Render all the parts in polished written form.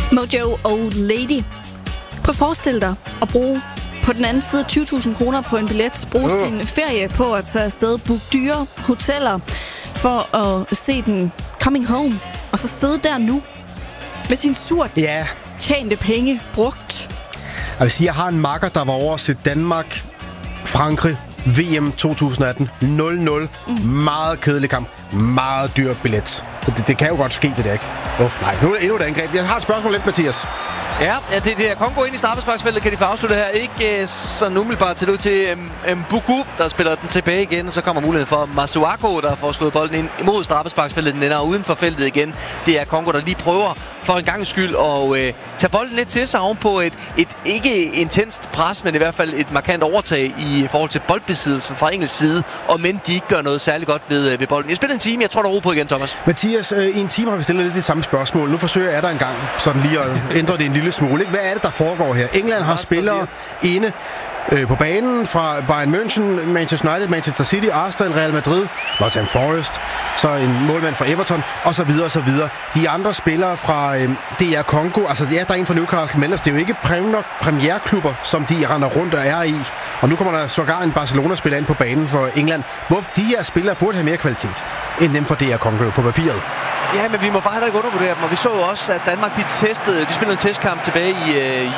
Mojo Old Lady. Prøv at forestille dig at bruge på den anden side 20.000 kroner på en billet. Bruge sin ferie på at tage afsted, booke dyre hoteller for at se den Coming Home. Og så sidde der nu med sin surt tjente penge brugt. Jeg vil sige, jeg har en makker, der var over at se Danmark, Frankrig, VM 2018. 0-0. Meget kedelig kamp. Meget dyr billet. Det kan jo godt ske, det der, ikke? Nej, nu er det endnu et angreb. Jeg har et spørgsmål lidt, Mathias. Ja, det er Kongo ind i straffesparksfeltet, kan de få afsluttet her. Ikke sådan umiddelbart til ud til Mbuku, der spiller den tilbage igen. Så kommer muligheden for Masuako, der får slået bolden ind imod straffesparksfeltet. Den ender uden for feltet igen. Det er Kongo, der lige prøver for en gangs skyld at tage bolden lidt til sig ovenpå et ikke intenst pres, men i hvert fald et markant overtag i forhold til boldbesiddelsen fra engelsk side. Og men de ikke gør noget særligt godt ved bolden. Jeg spiller en time. Jeg tror, der er ro på igen, Thomas. Mathias, i en time har vi stillet lidt det samme spørgsmål. Nu forsøger jeg der en gang, sådan lige at ændre det en lille smule. Hvad er det, der foregår her? England har spillere inde på banen fra Bayern München, Manchester United, Manchester City, Arsenal, Real Madrid, Nottingham Forest, så en målmand fra Everton, og så videre, og så videre. De andre spillere fra DR Congo, altså der er en fra Newcastle, men ellers det er jo ikke premierklubber, som de render rundt og er i. Og nu kommer der sågar en Barcelona-spiller ind på banen for England. Hvorfor de her spillere burde have mere kvalitet end dem fra DR Congo på papiret? Ja, men vi må bare heller ikke undervurdere dem, og vi så jo også, at Danmark de spillede en testkamp tilbage i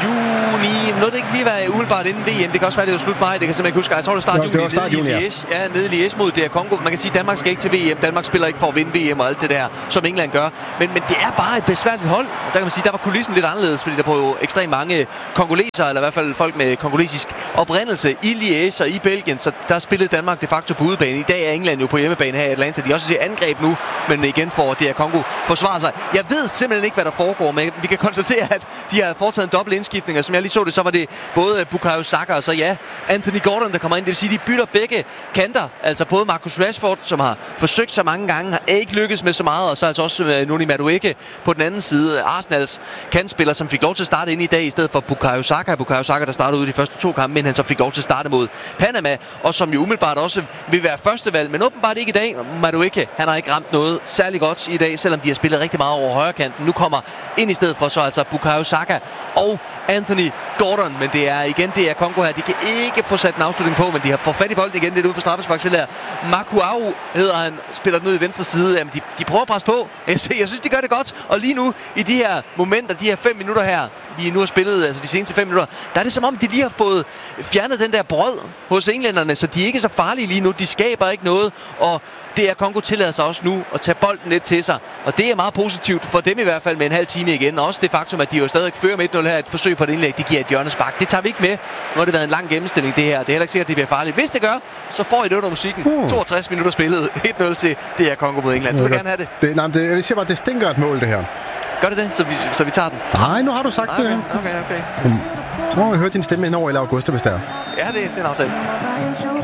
juni. Nåede det ikke lige være umiddelbart inden VM? Det kan også være, det var slut maj, det kan jeg simpelthen ikke huske. Jeg tror, det startede juni nede i Liège. Ja, nede i Liège mod DR Congo. Man kan sige, at Danmark skal ikke til VM. Danmark spiller ikke for at vinde VM og alt det der, som England gør. Men det er bare et besværligt hold. Der kan man sige, der var kulissen lidt anderledes, fordi der var jo ekstremt mange kongoleser, eller i hvert fald folk med kongolesisk oprindelse i Liège og i Belgien. Så der spillede Danmark de facto på udebane. I dag er England jo på hjemmebane her i Atlanta. De også ser angreb nu, men igen får DR Congo forsvarer sig. Jeg ved simpelthen ikke, hvad der foregår, men vi kan konstatere, at de har foretaget en dobbelt indskiftning, og som jeg lige så det, så var det både Bukayo Saka og så Anthony Gordon, der kommer ind. Det vil sige, de bytter begge kanter. Altså både Marcus Rashford, som har forsøgt så mange gange, har ikke lykkes med så meget, og så altså også Noni Madueke på den anden side. Arsenals kantspiller, som fik lov til at starte ind i dag, i stedet for Bukayo Saka. Bukayo Saka, der startede ud de første 2 kampe, men han så fik lov til at starte mod Panama, og som jo umiddelbart også vil være førstevalg, men åbenbart ikke i dag. Madueke, han har ikke ramt noget særlig godt i dag, selvom de har spillet rigtig meget over højre kanten. Nu kommer ind i stedet for så altså Bukayo Saka og Anthony Gordon, men det er igen det er Kongo her. De kan ikke få sat en afslutning på, men de har fået fat i bolden igen lidt ude for straffesparksfeltet her. Makuau hedder han, spiller den ud i venstre side. Jamen, de prøver at presse på. Jeg synes, de gør det godt. Og lige nu, i de her momenter, de her 5 minutter her, vi nu har spillet, altså de seneste 5 minutter, der er det som om, de lige har fået fjernet den der brød hos englænderne, så de er ikke så farlige lige nu. De skaber ikke noget, og DR Congo tillader sig også nu at tage bolden lidt til sig. Og det er meget positivt for dem i hvert fald med en halv time igen. Og også det faktum, at de jo stadig fører med 1-0 her. Et forsøg på et indlæg, det giver et hjørnespark. Det tager vi ikke med. Nu har det været en lang gennemstilling, det her. Det er heller ikke sikkert, at det bliver farligt. Hvis det gør, så får I det under musikken. 62 minutter spillet. 1-0 til DR Congo mod England. Du vil gerne have det? Jeg siger bare, det stinker et mål, det her. Gør det det? Så vi tager den? Nej, nu har du sagt det. Okay. Så må man høre din stemme ind over i Augusta, hvis der er. Ja, det er en aftale.